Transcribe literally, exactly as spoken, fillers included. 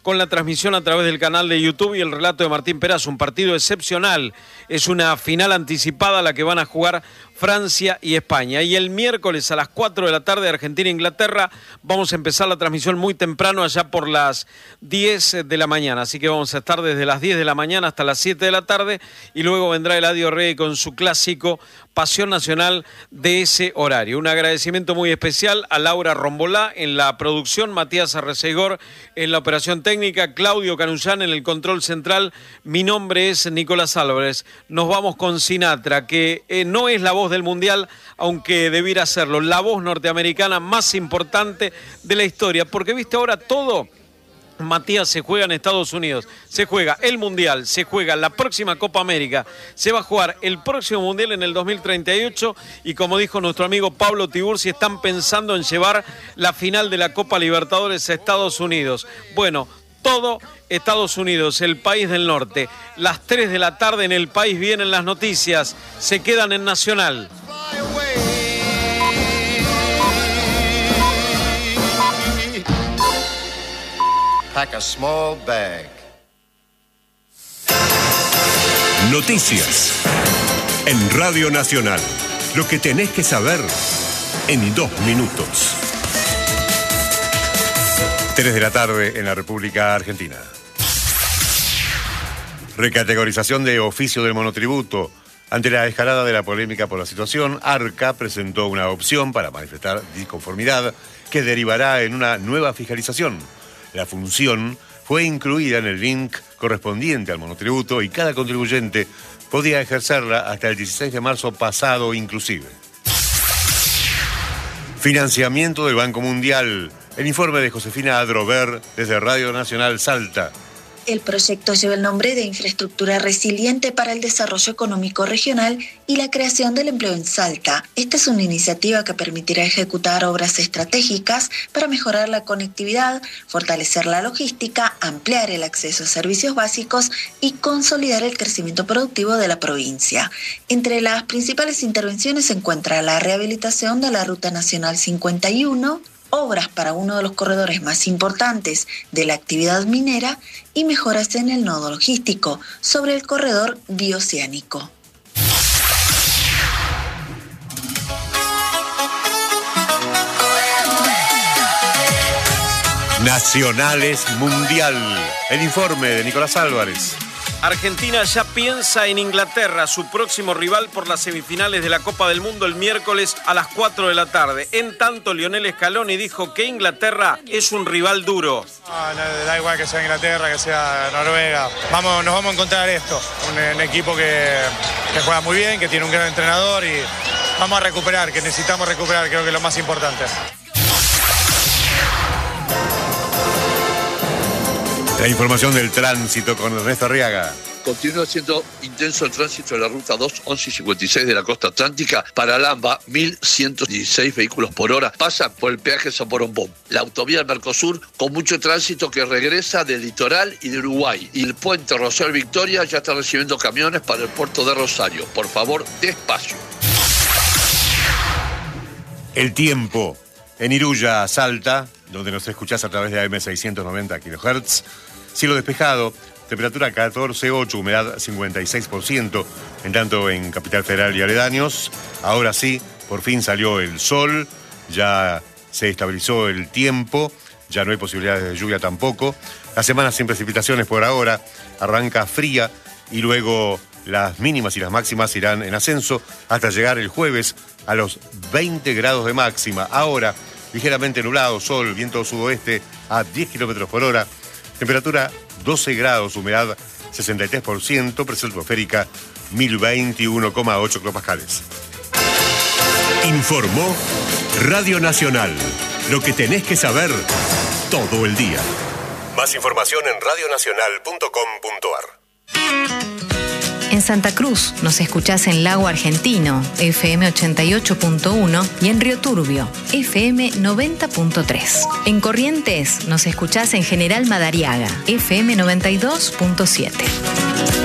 con la transmisión a través del canal de YouTube y el relato de Martín Perazo. Un partido excepcional, es una final anticipada la que van a jugar Francia y España. Y el miércoles a las cuatro de la tarde, Argentina-Inglaterra, vamos a empezar la transmisión muy temprano, allá por las diez de la mañana. Así que vamos a estar desde las diez de la mañana hasta las siete de la tarde y luego vendrá Eladio Rey con su clásico Pasión Nacional de ese horario. Un agradecimiento muy especial a Laura Rombolá en la producción, Matías Arrecegor en la operación técnica, Claudio Canullán en el control central. Mi nombre es Nicolás Álvarez. Nos vamos con Sinatra, que eh, no es la voz del Mundial, aunque debiera serlo, la voz norteamericana más importante de la historia, porque viste ahora todo, Matías, se juega en Estados Unidos, se juega el Mundial, se juega la próxima Copa América, se va a jugar el próximo Mundial en el dos mil treinta y ocho y como dijo nuestro amigo Pablo Tiburci, están pensando en llevar la final de la Copa Libertadores a Estados Unidos. Bueno, todo Estados Unidos, el país del norte. Las tres de la tarde en El País vienen las noticias, se quedan en Nacional. Pack a small bag. Noticias en Radio Nacional. Lo que tenés que saber en dos minutos. tres de la tarde en la República Argentina. Recategorización de oficio del monotributo. Ante la escalada de la polémica por la situación, ARCA presentó una opción para manifestar disconformidad que derivará en una nueva fiscalización. La función fue incluida en el link correspondiente al monotributo y cada contribuyente podía ejercerla hasta el dieciséis de marzo pasado inclusive. Financiamiento del Banco Mundial. El informe de Josefina Adrover desde Radio Nacional Salta. El proyecto lleva el nombre de Infraestructura Resiliente para el Desarrollo Económico Regional y la creación del empleo en Salta. Esta es una iniciativa que permitirá ejecutar obras estratégicas para mejorar la conectividad, fortalecer la logística, ampliar el acceso a servicios básicos y consolidar el crecimiento productivo de la provincia. Entre las principales intervenciones se encuentra la rehabilitación de la Ruta Nacional cincuenta y uno, obras para uno de los corredores más importantes de la actividad minera y mejoras en el nodo logístico sobre el corredor bioceánico. Nacionales Mundial. El informe de Nicolás Álvarez. Argentina ya piensa en Inglaterra, su próximo rival por las semifinales de la Copa del Mundo el miércoles a las cuatro de la tarde. En tanto, Lionel Scaloni dijo que Inglaterra es un rival duro. No, no, da igual que sea Inglaterra, que sea Noruega. Vamos, nos vamos a encontrar esto, un, un equipo que, que juega muy bien, que tiene un gran entrenador y vamos a recuperar, que necesitamos recuperar, creo que es lo más importante. La información del tránsito con Ernesto Arriaga. Continúa siendo intenso el tránsito de la ruta dos, once y cincuenta y seis de la costa atlántica. Para Lamba, mil ciento dieciséis vehículos por hora pasan por el peaje San Borombón. La autovía del Mercosur con mucho tránsito que regresa del litoral y de Uruguay. Y el puente Rosario Victoria ya está recibiendo camiones para el puerto de Rosario. Por favor, despacio. El tiempo en Iruya, Salta, donde nos escuchás a través de A M seiscientos noventa kilohertz. Cielo despejado, temperatura catorce coma ocho, humedad cincuenta y seis por ciento. En tanto, en Capital Federal y aledaños, ahora sí, por fin salió el sol, ya se estabilizó el tiempo, ya no hay posibilidades de lluvia tampoco. La semana sin precipitaciones por ahora, arranca fría y luego las mínimas y las máximas irán en ascenso hasta llegar el jueves a los veinte grados de máxima. Ahora, ligeramente nublado, sol, viento sudoeste a diez kilómetros por hora. Temperatura doce grados, humedad sesenta y tres por ciento, presión atmosférica mil veintiuno coma ocho hectopascales. Informó Radio Nacional. Lo que tenés que saber todo el día. Más información en radio nacional punto com punto a r. En Santa Cruz nos escuchás en Lago Argentino, F M ochenta y ocho punto uno, y en Río Turbio, F M noventa punto tres. En Corrientes nos escuchás en General Madariaga, F M noventa y dos punto siete.